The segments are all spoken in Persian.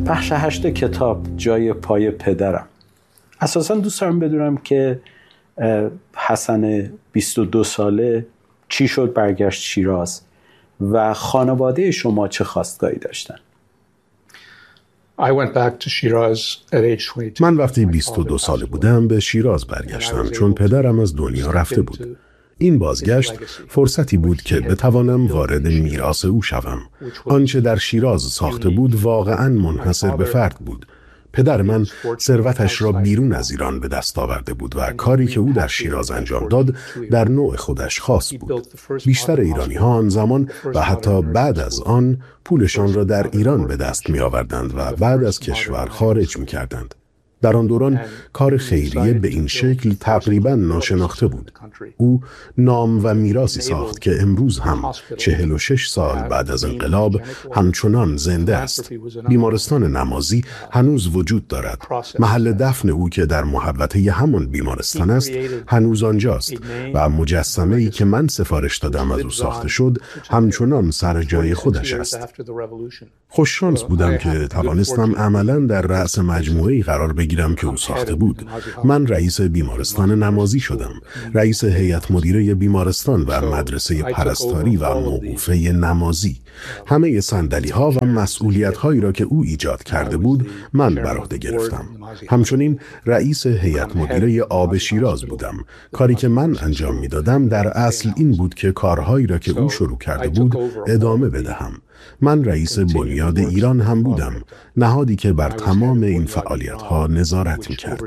بخش 8 کتاب جای پای پدرم. اساساً دوست دارم بدونم که حسن 22 ساله چی شد برگشت شیراز و خانواده شما چه خواستگاهی داشتن؟ من وقتی 22 ساله بودم به شیراز برگشتم چون پدرم از دنیا رفته بود. این بازگشت فرصتی بود که بتوانم وارد میراث او شوم. آنچه در شیراز ساخته بود واقعاً منحصر به فرد بود. پدر من ثروتش را بیرون از ایران به دست آورده بود و کاری که او در شیراز انجام داد در نوع خودش خاص بود. بیشتر ایرانی ها آن زمان و حتی بعد از آن پولشان را در ایران به دست می آوردند و بعد از کشور خارج می کردند. در آن دوران کار خیریه به این شکل تقریباً ناشناخته بود. او نام و میراثی ساخت که امروز هم 46 سال بعد از انقلاب همچنان زنده است. بیمارستان نمازی هنوز وجود دارد. محل دفن او که در محوطه همان بیمارستان است هنوز آنجاست و مجسمه‌ای که من سفارش دادم از او ساخته شد همچنان سر جای خودش است. خوششانس بودم که توانستم عملاً در رأس مجموعه‌ای قرار بگیرم که او ساخته بود. من رئیس بیمارستان نمازی شدم، رئیس هیئت مدیره بیمارستان و مدرسه پرستاری و موقوفه نمازی. همه صندلی‌ها و مسئولیت‌هایی را که او ایجاد کرده بود من بر عهده گرفتم. همچنین رئیس هیئت مدیره آب شیراز بودم. کاری که من انجام می‌دادم در اصل این بود که کارهایی را که او شروع کرده بود ادامه بدهم. من رئیس بنیاد ایران هم بودم، نهادی که بر تمام این فعالیت‌ها نظارت می‌کرد.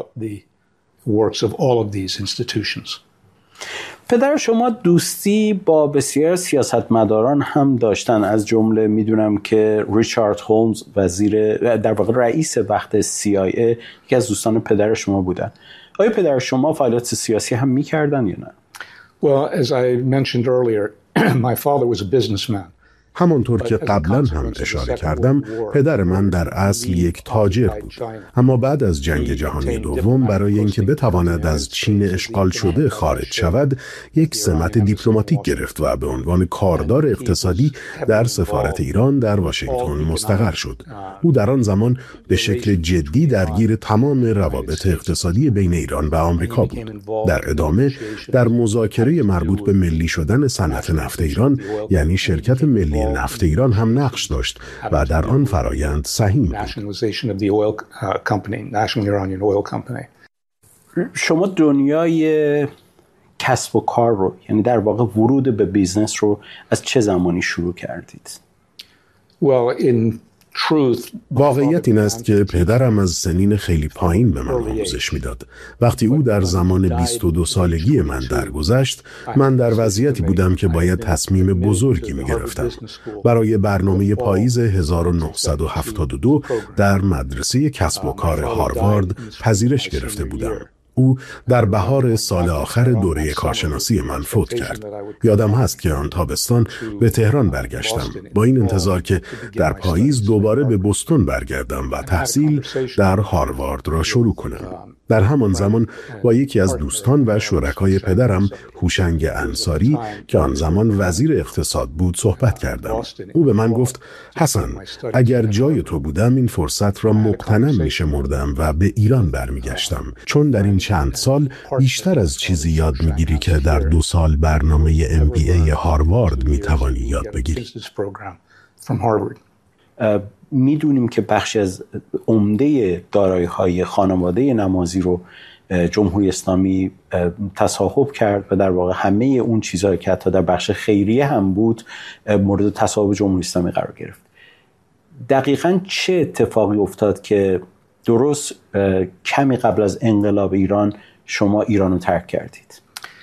پدر شما دوستی با بسیار سیاستمداران هم داشتن، از جمله میدونم که ریچارد هولمز در واقع رئیس وقت CIA یکی از دوستان پدر شما بودن. آیا پدر شما فعالیت سیاسی هم می‌کردن یا نه؟ Well, as I mentioned earlier, my father was a businessman. همانطور که قبلا هم اشاره کردم پدر من در اصل یک تاجر بود، اما بعد از جنگ جهانی دوم برای اینکه بتواند از چین اشغال شده خارج شود یک سمت دیپلماتیک گرفت و به عنوان کاردار اقتصادی در سفارت ایران در واشنگتن مستقر شد. او در آن زمان به شکل جدی درگیر تمام روابط اقتصادی بین ایران و آمریکا بود. در ادامه در مذاکره مربوط به ملی شدن صنعت نفت ایران یعنی شرکت ملی نفت ایران هم نقش داشت و در آن فرایند سهیم بود. شما دنیای کسب و کار رو، یعنی در واقع ورود به بیزنس رو از چه زمانی شروع کردید؟ واقعیت این است که پدرم از سنین خیلی پایین به من آموزش میداد. وقتی او در زمان 22 سالگی من درگذشت، من در وضعیتی بودم که باید تصمیم بزرگی میگرفتم. برای برنامه پاییز 1972 در مدرسه کسب و کار هاروارد پذیرش گرفته بودم. او در بهار سال آخر دوره کارشناسی من فوت کرد. یادم هست که آن تابستان به تهران برگشتم با این انتظار که در پاییز دوباره به بوستون برگردم و تحصیل در هاروارد را شروع کنم. در همان زمان با یکی از دوستان و شرکای پدرم هوشنگ انصاری که آن زمان وزیر اقتصاد بود صحبت کردم. او به من گفت حسن، اگر جای تو بودم این فرصت را مغتنم می‌شمردم و به ایران برمیگشتم، چون در این چند سال بیشتر از چیزی یاد میگیری که در 2 سال برنامه MBA هاروارد میتوانی یاد بگیری. میدونیم که بخشی از عمده دارایی‌های خانواده نمازی رو جمهوری اسلامی تصاحب کرد و در واقع همه اون چیزهایی که حتی در بخش خیریه هم بود مورد تصاحب جمهوری اسلامی قرار گرفت. دقیقاً چه اتفاقی افتاد که درست کمی قبل از انقلاب ایران شما ایران رو ترک کردید؟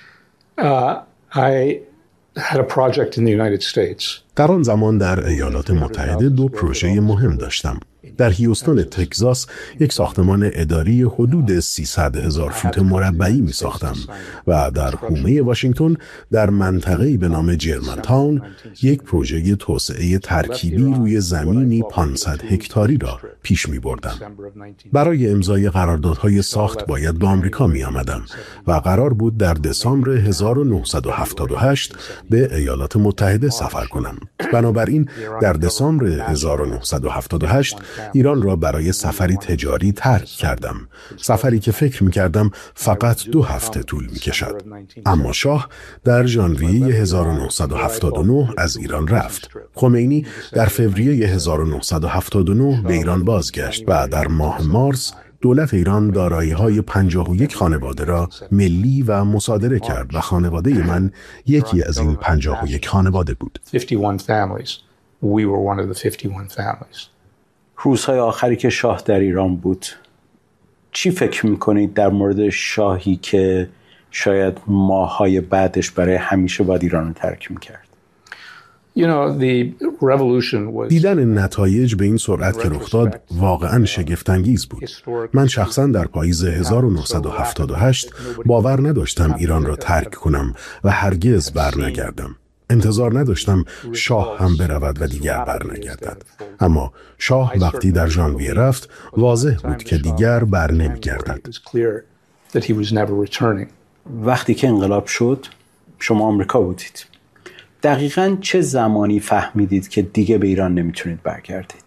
در آن زمان در ایالات متحده 2 پروژه مهم داشتم. در هیوستون تگزاس یک ساختمان اداری حدود 300,000 فوت مربعی می ساختم و در حومه واشنگتن در منطقه‌ای به نام جرمن تاون یک پروژه توسعه ترکیبی روی زمینی 500 هکتاری را پیش می بردم. برای امضای قراردادهای ساخت باید به آمریکا می آمدم و قرار بود در دسامبر 1978 به ایالات متحده سفر کنم. بنابراین در دسامبر 1978 ایران را برای سفری تجاری ترک کردم. سفری که فکر می‌کردم فقط 2 هفته طول می‌کشد. اما شاه در ژانویه 1979 از ایران رفت. خمینی در فوریه 1979 به ایران بازگشت و در ماه مارس دولت ایران دارایی‌های 51 خانواده را ملی و مصادره کرد و خانواده من یکی از این 51 خانواده بود. 51 families. We were one of the 51 families. روزهای آخری که شاه در ایران بود، چی فکر میکنید در مورد شاهی که شاید ماه‌های بعدش برای همیشه باید ایران رو ترک میکرد؟ دیدن نتایج به این سرعت که رخ داد واقعاً شگفت‌انگیز بود. من شخصاً در پاییز 1978 باور نداشتم ایران را ترک کنم و هرگز برنگردم. انتظار نداشتم شاه هم برود و دیگر برنگردد. اما شاه وقتی در ژانویه رفت واضح بود که دیگر برنمیگردد. وقتی که انقلاب شد شما آمریکا بودید. دقیقاً چه زمانی فهمیدید که دیگه به ایران نمیتونید برگردید؟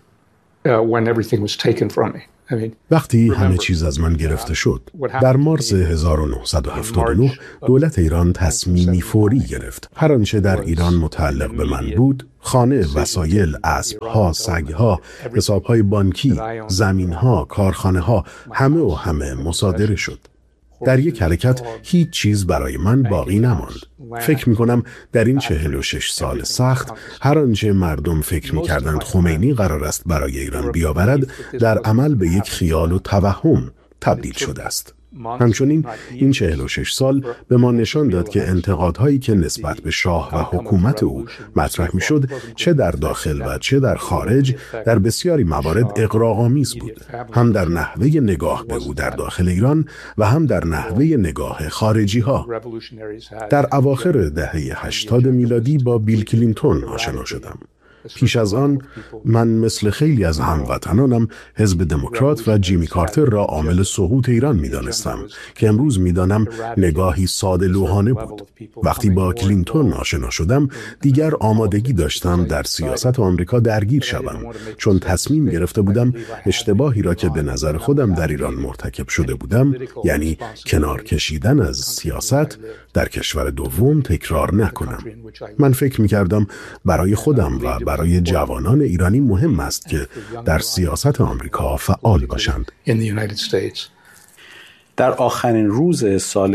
وقتی همه چیز از من گرفته شد، در مارس 1979 دولت ایران تصمیمی فوری گرفت. هر آنچه در ایران متعلق به من بود، خانه، وسایل، اسب‌ها، سگ‌ها، حساب‌های بانکی، زمین‌ها، کارخانه‌ها، همه مصادره شد. در یک حرکت هیچ چیز برای من باقی نماند. فکر می‌کنم در این 46 سال سخت هر آنچه مردم فکر می‌کردند خمینی قرار است برای ایران بیاورد در عمل به یک خیال و توهم تبدیل شده است. همچنین این 46 سال به ما نشان داد که انتقادهایی که نسبت به شاه و حکومت او مطرح می‌شد، چه در داخل و چه در خارج، در بسیاری موارد اغراق‌آمیز بود، هم در نحوه نگاه به او در داخل ایران و هم در نحوه نگاه خارجی‌ها. در اواخر دهه 80 میلادی با بیل کلینتون آشنا شدم. پیش از آن من مثل خیلی از هموطنانم حزب دموکرات و جیمی کارتر را عامل سقوط ایران می‌دانستم که امروز می‌دانم نگاهی ساده لوحانه بود. وقتی با کلینتون آشنا شدم دیگر آمادگی داشتم در سیاست آمریکا درگیر شوم، چون تصمیم گرفته بودم اشتباهی را که به نظر خودم در ایران مرتکب شده بودم، یعنی کنار کشیدن از سیاست، در کشور دوم تکرار نکنم. من فکر می‌کردم برای خودم و برای جوانان ایرانی مهم است که در سیاست آمریکا فعال باشند. در آخرین روز سال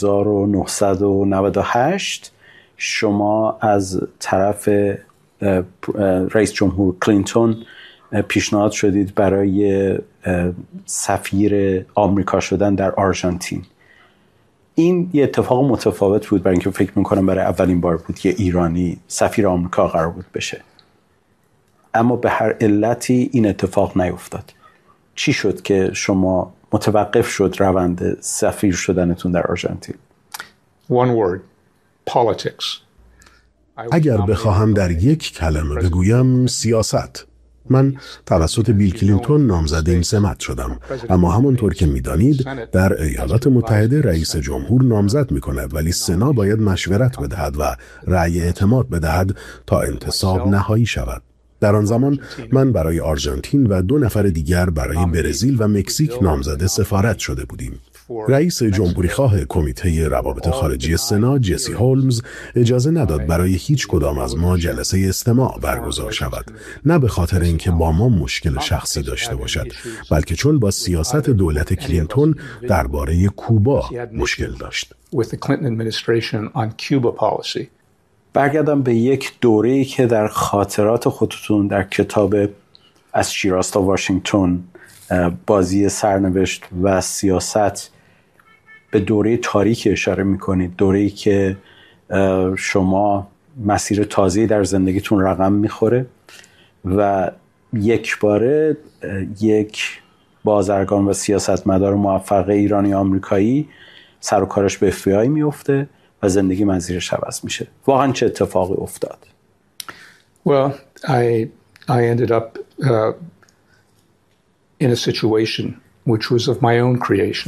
1998 شما از طرف رئیس جمهور کلینتون پیشنهاد شدید برای سفیر آمریکا شدن در آرژانتین. این یه اتفاق متفاوت بود، برای اینکه فکر می‌کنم برای اولین بار بود که ایرانی سفیر آمریکا قرار بود بشه. اما به هر علتی این اتفاق نیفتاد. چی شد که شما متوقف شد روند سفیر شدنتون در آرژانتین؟ One word: politics. اگر بخواهم در یک کلمه بگویم، سیاست. من توسط بیل کلینتون نامزد این سمت شدم، اما همونطور که می‌دانید در ایالات متحده رئیس جمهور نامزد می‌کند، ولی سنا باید مشورت بدهد و رأی اعتماد بدهد تا انتصاب نهایی شود. در آن زمان من برای آرژانتین و 2 نفر دیگر برای برزیل و مکزیک نامزد سفارت شده بودیم. رئیس جمهوری خواه کمیته روابط خارجی سنا جسی هولمز اجازه نداد برای هیچ کدام از ما جلسه استماع برگزار شود، نه به خاطر اینکه با ما مشکل شخصی داشته باشد، بلکه چون با سیاست دولت کلینتون درباره کوبا مشکل داشت. برگردم به یک دوره‌ای که در خاطرات خودتون در کتاب از شیراز تا واشنگتن، بازی سرنوشت و سیاست، به دوره تاریکی اشاره میکنید، دوره‌ای که شما مسیر تازه‌ای در زندگیتون رقم میخوره و یک باره یک بازرگان و سیاستمدار موفق ایرانی آمریکایی سر و کارش به FBI میفته و زندگی مسیرش عوض میشه. واقعا چه اتفاقی افتاد؟ Well, I ended up in a situation which was of my own creation.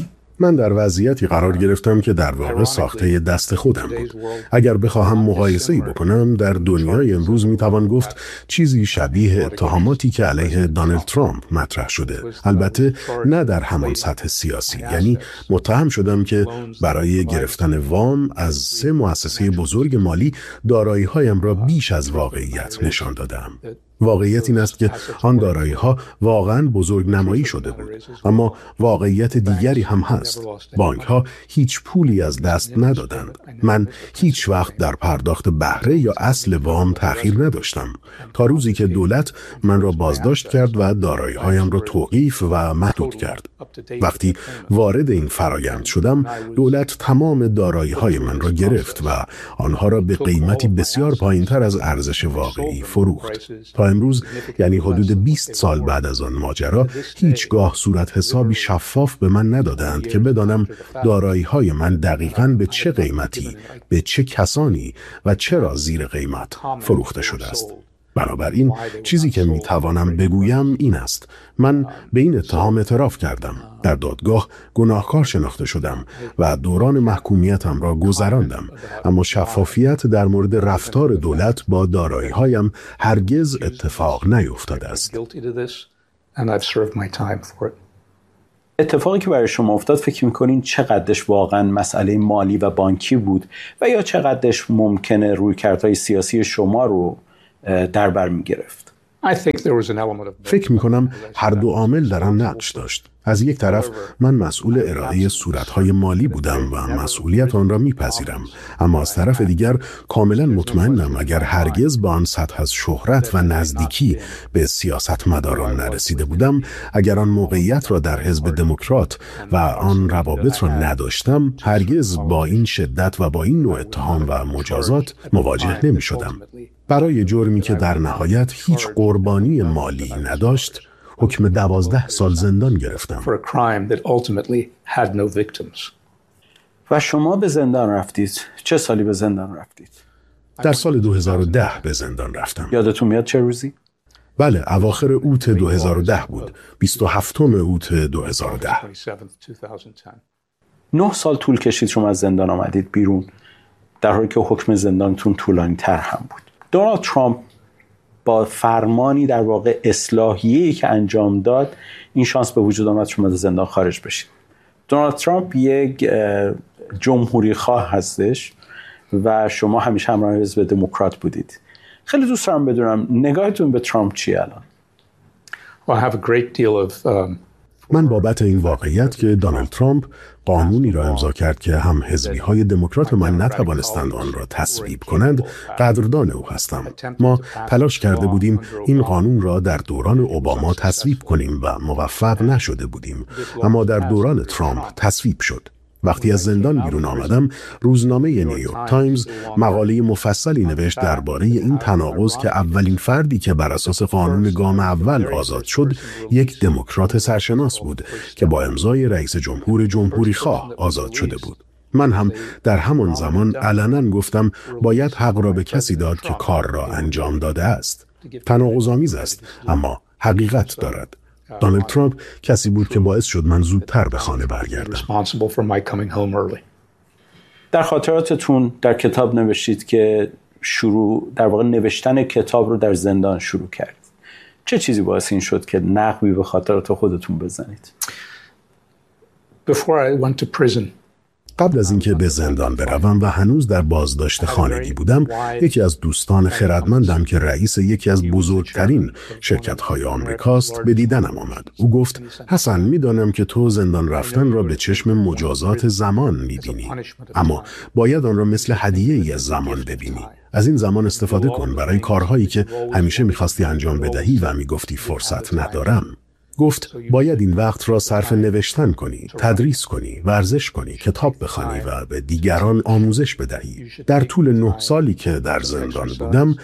من در وضعیتی قرار گرفتم که در واقع ساخته دست خودم بود. اگر بخواهم مقایسه‌ای بکنم، در دنیای امروز میتوان گفت چیزی شبیه اتهاماتی که علیه دونالد ترامپ مطرح شده. البته نه در همان سطح سیاسی، یعنی متهم شدم که برای گرفتن وام از 3 مؤسسه بزرگ مالی دارایی‌هایم را بیش از واقعیت نشان دادم. واقعیت این است که آن دارایی‌ها واقعاً بزرگ نمایی شده بود. اما واقعیت دیگری هم هست. بانک‌ها هیچ پولی از دست ندادند. من هیچ وقت در پرداخت بهره یا اصل وام تأخیر نداشتم، تا روزی که دولت من را بازداشت کرد و دارایی‌هایم را توقیف و محدود کرد. وقتی وارد این فرایند شدم، دولت تمام دارایی‌های من را گرفت و آنها را به قیمتی بسیار پایین‌تر از ارزش واقعی فروخت. تا امروز، یعنی حدود 20 سال بعد از آن ماجرا، هیچگاه صورت حسابی شفاف به من ندادند که بدانم دارایی‌های من دقیقاً به چه قیمتی، به چه کسانی و چرا زیر قیمت فروخته شده است. بنابراین چیزی که میتوانم بگویم این است: من به این اتهام اعتراف کردم، در دادگاه گناهکار شناخته شدم و دوران محکومیتم را گذراندم، اما شفافیت در مورد رفتار دولت با دارایی‌هایم هرگز اتفاق نیفتاده است. اتفاقی که برای شما افتاد فکر می‌کنین چقدرش واقعاً مسئله مالی و بانکی بود و یا چقدرش ممکنه رویکردهای سیاسی شما رو در بر می‌گرفت؟ فکر می‌کنم هر دو عامل در آن نقش داشت. از یک طرف من مسئول ارائه صورت‌های مالی بودم و مسئولیت آن را می‌پذیرم، اما از طرف دیگر کاملا مطمئنم اگر هرگز به آن سطح از شهرت و نزدیکی به سیاستمداران نرسیده بودم، اگر آن موقعیت را در حزب دموکرات و آن روابط را نداشتم، هرگز با این شدت و با این نوع اتهام و مجازات مواجه نمی‌شدم. برای جرمی که در نهایت هیچ قربانی مالی نداشت، حکم 12 سال زندان گرفتم. و شما به زندان رفتید؟ چه سالی به زندان رفتید؟ در سال 2010 به زندان رفتم. یادتون میاد چه روزی؟ بله، اواخر اوت 2010 بود. 27 اوت 2010. 9 سال طول کشید شما از زندان آمدید بیرون، در حالی که حکم زندانتون طولانی تر هم بود. دونالد ترامپ با فرمانی در واقع اصلاحیه‌ای که انجام داد، این شانس به وجود آمد شما از زندان خارج بشید. دونالد ترامپ یک جمهوری خواه هستش و شما همیشه همراه حزب دموکرات بودید. خیلی دوست دارم بدونم نگاهتون به ترامپ چیه الان؟ من بابت این واقعیت که دونالد ترامپ قانونی را امضا کرد که هم حزبی‌های دموکرات من نتوانستند آن را تصویب کنند، قدردان او هستم. ما تلاش کرده بودیم این قانون را در دوران اوباما تصویب کنیم و موفق نشده بودیم، اما در دوران ترامپ تصویب شد. وقتی از زندان بیرون آمدم، روزنامه نیویورک تایمز مقاله مفصلی نوشت درباره این تناقض که اولین فردی که بر اساس قانون گام اول آزاد شد، یک دموکرات سرشناس بود که با امضای رئیس جمهور جمهوری خواه آزاد شده بود. من هم در همان زمان علنا گفتم باید حق را به کسی داد که کار را انجام داده است. تناقض‌آمیز است، اما حقیقت دارد. دونالد ترامپ کسی بود که باعث شد من زودتر به خانه برگردم. در خاطراتتون در کتاب نوشتید که در واقع نوشتن کتاب رو در زندان شروع کرد. چه چیزی باعث این شد که نقبی به خاطرات خودتون بزنید؟ قبل از اینکه به زندان بروم و هنوز در بازداشت خانگی بودم، یکی از دوستان خردمندم که رئیس یکی از بزرگترین شرکت‌های آمریکاست به دیدنم آمد. او گفت: حسن، می‌دانم که تو زندان رفتن را به چشم مجازات زمان می‌بینی، اما باید آن را مثل هدیه‌ای از زمان ببینی. از این زمان استفاده کن برای کارهایی که همیشه می‌خواستی انجام بدهی و می‌گفتی فرصت ندارم. گفت باید این وقت را صرف نوشتن کنی، تدریس کنی، ورزش کنی، کتاب بخوانی و به دیگران آموزش بدهی. در طول 9 سالی که در زندان بودم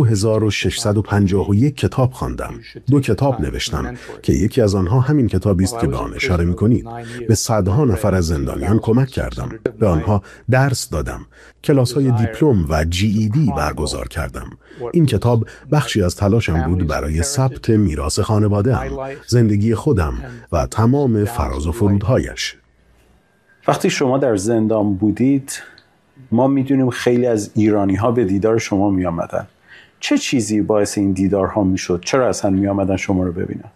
2651 کتاب خواندم. 2 کتاب نوشتم که یکی از آنها همین کتابی است که به آن اشاره می‌کنید. به صدها نفر از زندانیان کمک کردم، به آنها درس دادم، کلاس‌های دیپلم و GED برگزار کردم. این کتاب بخشی از تلاشم بود برای ثبت میراث خانواده‌ام، زندگی خودم و تمام فراز و فرودهایش. وقتی شما در زندان بودید ما میدونیم خیلی از ایرانی ها به دیدار شما می آمدن. چه چیزی باعث این دیدارها می شد؟ چرا اصلا می آمدن شما رو ببینن؟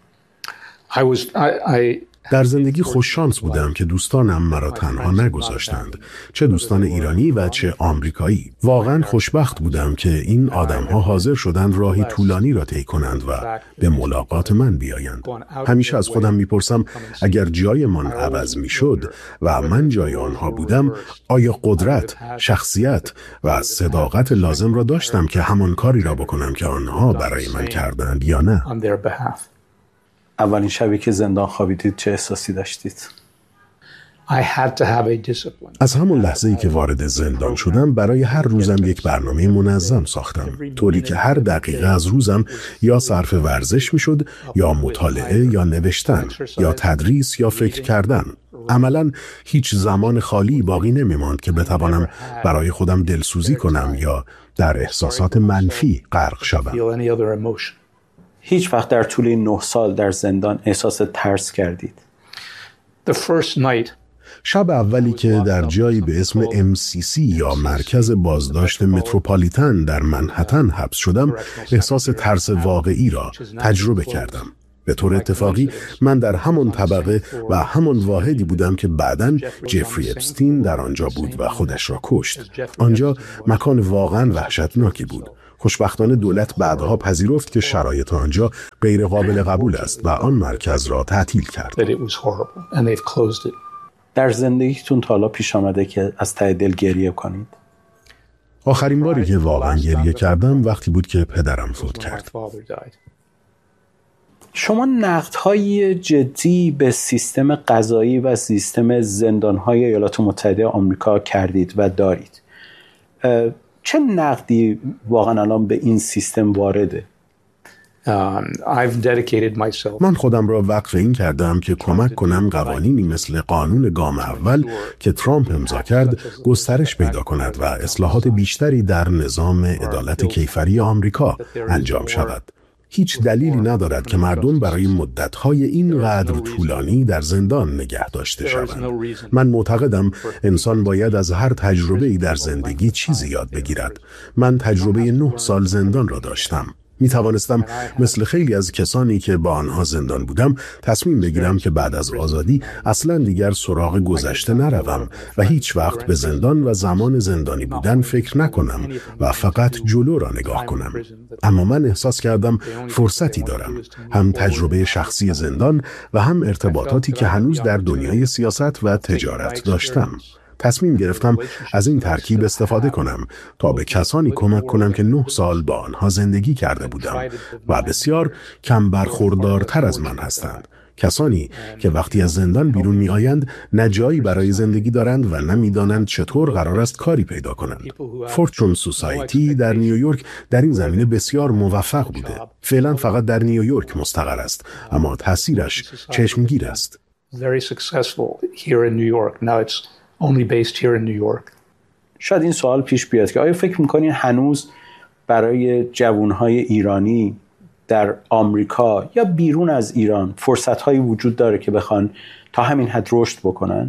در زندگی خوششانس بودم که دوستانم مرا تنها نگذاشتند، چه دوستان ایرانی و چه آمریکایی. واقعا خوشبخت بودم که این آدم‌ها حاضر شدند راهی طولانی را طی کنند و به ملاقات من بیایند. همیشه از خودم میپرسم اگر جای من عوض میشد و من جای آنها بودم، آیا قدرت، شخصیت و صداقت لازم را داشتم که همان کاری را بکنم که آنها برای من کردند یا نه؟ اولین شبی که زندان خوابیدید چه احساسی داشتید؟ از همون لحظه‌ای که وارد زندان شدم برای هر روزم یک برنامه منظم ساختم، طوری که هر دقیقه از روزم یا صرف ورزش میشد یا مطالعه یا نوشتن یا تدریس یا فکر کردن. عملاً هیچ زمان خالی باقی نمی‌ماند که بتوانم برای خودم دلسوزی کنم یا در احساسات منفی غرق شوم. هیچ وقت در طول 9 سال در زندان احساس ترس کردید؟ شب اولی که در جایی به اسم MCC یا مرکز بازداشت متروپولیتن در منهتن حبس شدم، احساس ترس واقعی را تجربه کردم. به طور اتفاقی من در همان طبقه و همان واحدی بودم که بعداً جفری اپستین در آنجا بود و خودش را کشت. آنجا مکان واقعاً وحشتناکی بود. خوشبختانه دولت بعدها پذیرفت که شرایط آنجا غیر قابل قبول است و آن مرکز را تعطیل کرد. در زندگیتون تا حالا پیش آمده که از ته دل گریه کنید؟ آخرین باری که واقعا گریه کردم وقتی بود که پدرم فوت کرد. شما نقدهای جدی به سیستم قضایی و سیستم زندانهای ایالات متحده آمریکا کردید و دارید. چه نقدی واقعا الان به این سیستم وارده؟ من خودم را وقف این کردم که کمک کنم قوانینی مثل قانون گام اول که ترامپ امضا کرد گسترش پیدا کند و اصلاحات بیشتری در نظام عدالت کیفری آمریکا انجام شود. هیچ دلیلی ندارد که مردم برای مدت‌های اینقدر طولانی در زندان نگه داشته شوند. من معتقدم انسان باید از هر تجربه‌ای در زندگی چیزی یاد بگیرد. من تجربه 9 سال زندان را داشتم. می توانستم مثل خیلی از کسانی که با آنها زندان بودم تصمیم بگیرم که بعد از آزادی اصلا دیگر سراغ گذشته نروم و هیچ وقت به زندان و زمان زندانی بودن فکر نکنم و فقط جلو را نگاه کنم. اما من احساس کردم فرصتی دارم، هم تجربه شخصی زندان و هم ارتباطاتی که هنوز در دنیای سیاست و تجارت داشتم. تصمیم گرفتم از این ترکیب استفاده کنم تا به کسانی کمک کنم که 9 سال با آنها زندگی کرده بودم و بسیار کم برخوردارتر از من هستند. کسانی که وقتی از زندان بیرون می آیند نه جایی برای زندگی دارند و نمیدانند چطور قرار است کاری پیدا کنند. فورچون سوسایتی در نیویورک در این زمینه بسیار موفق بوده. فعلا فقط در نیویورک مستقر است، اما تأثیرش چشمگیر است. شاید این سوال پیش بیاد که آیا فکر میکنین هنوز برای جوانهای ایرانی در آمریکا یا بیرون از ایران فرصت‌هایی وجود داره که بخوان تا همین حد رشد بکنن؟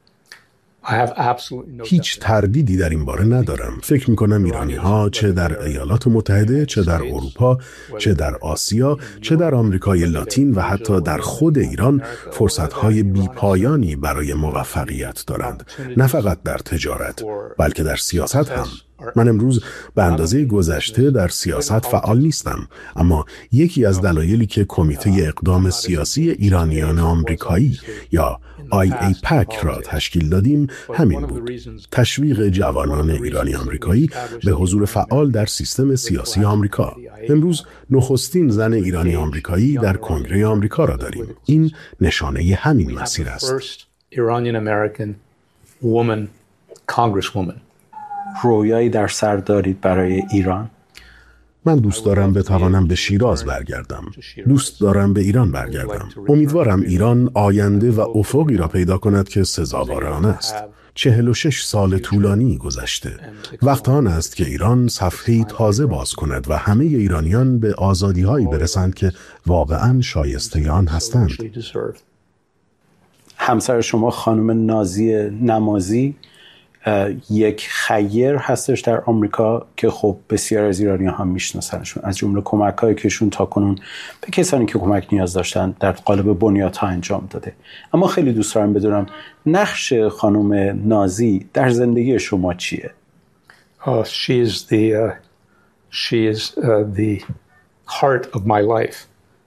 هیچ تردیدی در این باره ندارم. فکر میکنم ایرانی‌ها چه در ایالات متحده، چه در اروپا، چه در آسیا، چه در آمریکای لاتین و حتی در خود ایران فرصت‌های بی‌پایانی برای موفقیت دارند. نه فقط در تجارت، بلکه در سیاست هم. من امروز به اندازه گذشته در سیاست فعال نیستم، اما یکی از دلایلی که کمیته اقدام سیاسی ایرانیان آمریکایی یا IAPAC را تشکیل دادیم همین بود: تشویق جوانان ایرانی آمریکایی به حضور فعال در سیستم سیاسی آمریکا. امروز نخستین زن ایرانی آمریکایی در کنگره آمریکا را داریم. این نشانه همین مسیر است. رویایی در سر دارید برای ایران؟ من دوست دارم بتوانم به شیراز برگردم. دوست دارم به ایران برگردم. امیدوارم ایران آینده و افقی را پیدا کند که سزاوار آن است. 46 سال طولانی گذشته. وقت آن است که ایران صفحه‌ای تازه باز کند و همه ایرانیان به آزادی‌هایی برسند که واقعاً شایسته آن هستند. همسر شما خانم نازی نمازی یک خیر هستش در آمریکا که خب بسیار از ایرانی‌ها هم میشناسنشون، از جمله کمک‌هایی که ایشون تاکنون به کسانی که کمک نیاز داشتن در قالب بنیادها انجام داده. اما خیلی دوست دارم بدونم نقش خانم نازی در زندگی شما چیه؟ She is the heart of my life.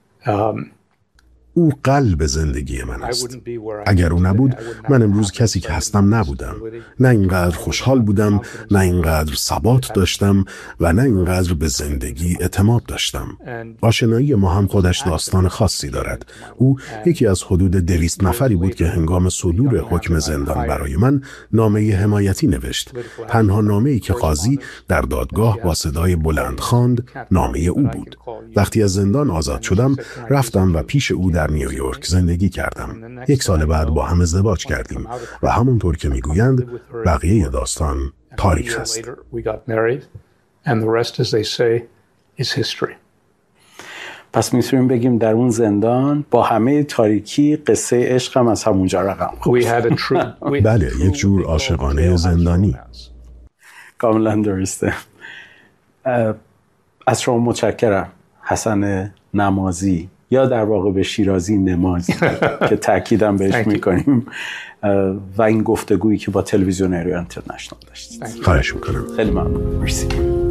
او قلب زندگی من است. اگر او نبود، من امروز کسی که هستم نبودم. نه اینقدر خوشحال بودم، نه اینقدر ثبات داشتم و نه اینقدر به زندگی اعتماد داشتم. آشنایی ما هم خودش داستان خاصی دارد. او یکی از حدود 200 نفری بود که هنگام صدور حکم زندان برای من نامه حمایتی نوشت. تنها نامه‌ای که قاضی در دادگاه با صدای بلند خواند، نامه او بود. وقتی از زندان آزاد شدم، رفتم و پیش او در نیویورک زندگی کردم. 1 سال بعد با هم ازدواج کردیم و همونطور که میگویند بقیه داستان تاریخ است. پس میتونیم بگیم در اون زندان با همه تاریکی قصه عشق هم از همونجا رقم خورد. بله، یک جور عاشقانه زندانی. کاملا درسته. از شما متشکرم حسن نمازی، یا در واقع به شیرازی نمازی که تأکیدم بهش میکنیم، و این گفتگویی که با تلویزیون ایران اینترنشنال داشتید. خواهش میکنم. خیلی ممنون. مرسی.